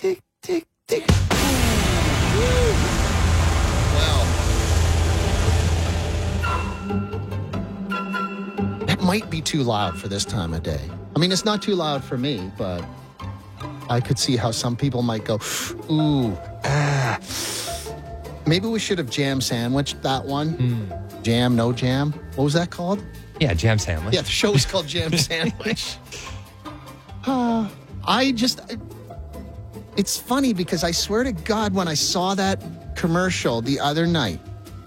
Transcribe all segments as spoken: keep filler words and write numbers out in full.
tick, tick, tick. Well, that might be too loud for this time of day. I mean, it's not too loud for me, but I could see how some people might go, ooh, ah. Maybe we should have jam sandwiched that one. Mm. Jam, no jam. What was that called? Yeah, jam sandwich. Yeah, the show was called Jam Sandwich. uh, I just... I, it's funny because I swear to God, when I saw that commercial the other night,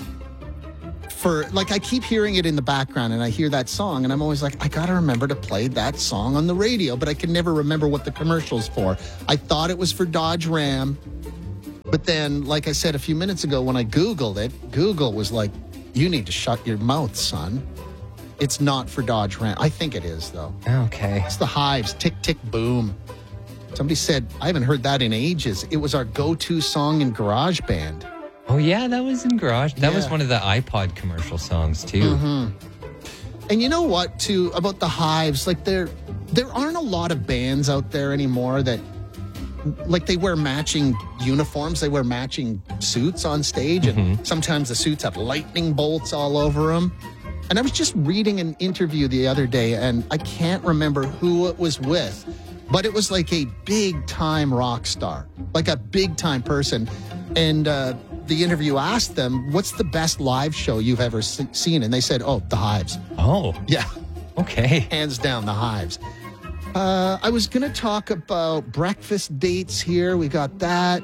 for, like, I keep hearing it in the background and I hear that song and I'm always like, I gotta remember to play that song on the radio, but I can never remember what the commercial's for. I thought it was for Dodge Ram, but then, like I said a few minutes ago, when I Googled it, Google was like, you need to shut your mouth, son. It's not for Dodge Ram. I think it is, though. Okay. It's the Hives, Tick, Tick, Boom. Somebody said, I haven't heard that in ages. It was our go-to song in GarageBand. Oh, yeah, that was in Garage. That Yeah. was one of the iPod commercial songs, too. Mm-hmm. And you know what, too, about the Hives? Like, there, there aren't a lot of bands out there anymore that, like, they wear matching uniforms. They wear matching suits on stage. And Mm-hmm. sometimes the suits have lightning bolts all over them. And I was just reading an interview the other day, and I can't remember who it was with, but it was like a big-time rock star, like a big-time person. And uh, the interview asked them, what's the best live show you've ever se- seen? And they said, oh, the Hives. Oh. Yeah. Okay. Hands down, the Hives. Uh, I was going to talk about breakfast dates here. We got that.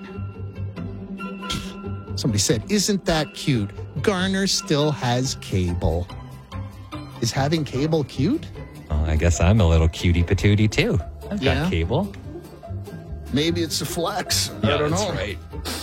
Somebody said, isn't that cute? Garner still has cable. Is having cable cute? Well, I guess I'm a little cutie patootie, too. I've Yeah. got cable. Maybe it's a flex. Yeah, I don't that's know. right.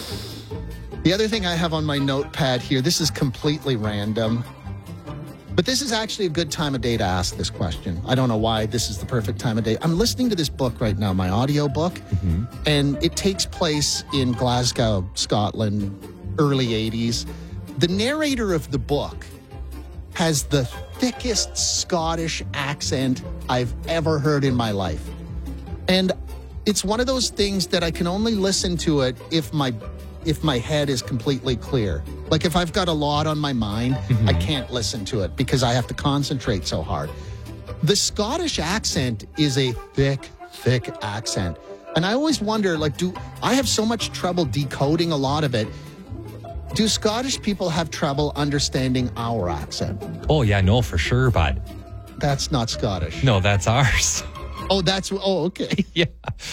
The other thing I have on my notepad here, this is completely random, but this is actually a good time of day to ask this question. I don't know why this is the perfect time of day. I'm listening to this book right now, my audio book, mm-hmm. and it takes place in Glasgow, Scotland, early eighties. The narrator of the book has the thickest Scottish accent I've ever heard in my life. And it's one of those things that I can only listen to it if my if my head is completely clear. Like if I've got a lot on my mind, mm-hmm. I can't listen to it because I have to concentrate so hard. The Scottish accent is a thick, thick accent. And I always wonder, like, do I have so much trouble decoding a lot of it? Do Scottish people have trouble understanding our accent? Oh, yeah, no, for sure, bud. That's not Scottish. No, that's ours. Oh, that's, oh, okay. Yeah.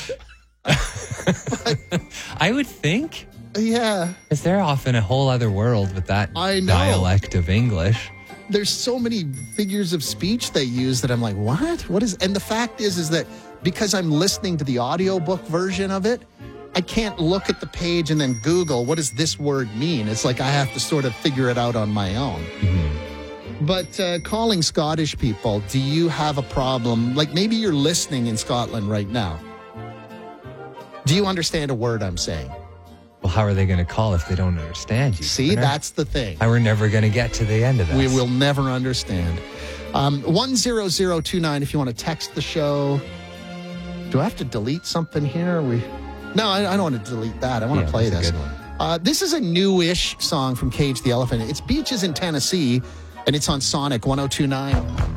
I would think. Yeah. Because they're off in a whole other world with that I know. dialect of English. There's so many figures of speech they use that I'm like, what? What is, and the fact is, is that because I'm listening to the audiobook version of it, I can't look at the page and then Google, what does this word mean? It's like I have to sort of figure it out on my own. Mm-hmm. But uh, calling Scottish people, do you have a problem? Like maybe you're listening in Scotland right now. Do you understand a word I'm saying? Well, how are they going to call if they don't understand you? See, Winner? That's the thing. How we're never going to get to the end of this. We will never understand. Um, one zero zero two nine if you want to text the show. Do I have to delete something here? We... No, I, I don't want to delete that. I want yeah, to play that's this. A good one. Uh, this is a new-ish song from Cage the Elephant. It's Beaches in Tennessee, and it's on Sonic one oh two nine.